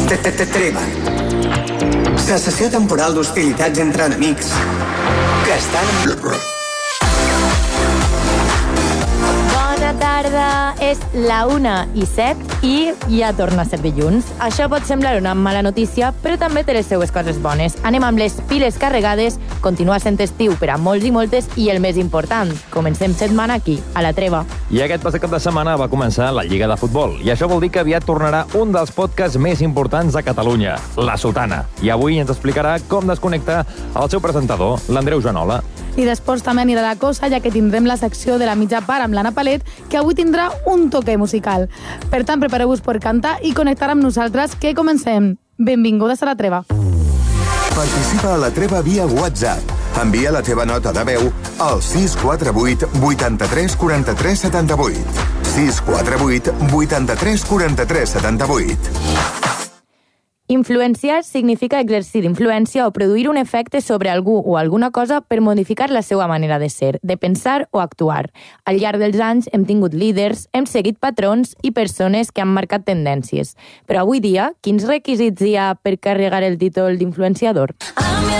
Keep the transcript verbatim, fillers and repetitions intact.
Treva. Cessació temporal d'hostilitats entre enemics que estan en guerra. Bona tarda, és la una i set i ja torna a ser dilluns. Això pot semblar una mala notícia, però també té les seues coses bones. Anem amb les piles carregades, continua sent estiu per a molts i moltes i el més important, comencem setmana aquí, a la Treva. I aquest passat cap de setmana va començar la Lliga de Futbol, i això vol dir que aviat tornarà un dels podcasts més importants de Catalunya, La Sotana. I avui ens explicarà com desconnectar el seu presentador, l'Andreu Joanola. I d'esports també anirà la cosa, ja que tindrem la secció de la mitja part amb l'Anna Palet, que avui tindrà un toque musical. Per tant, prepareu-vos per cantar i connectar amb nosaltres, que comencem. Benvingudes a la Treva. Participa a la Treva via WhatsApp. Envia la teva nota de veu al sis quatre vuit vuitanta-tres quaranta-tres setanta-vuit. sis quatre vuit vuitanta-tres quaranta-tres setanta-vuit. Influenciar significa exercir influència o produir un efecte sobre algú o alguna cosa per modificar la seva manera de ser, de pensar o actuar. Al llarg dels anys hem tingut líders, hem seguit patrons i persones que han marcat tendències. Però avui dia, quins requisits hi ha per carregar el títol d'influenciador?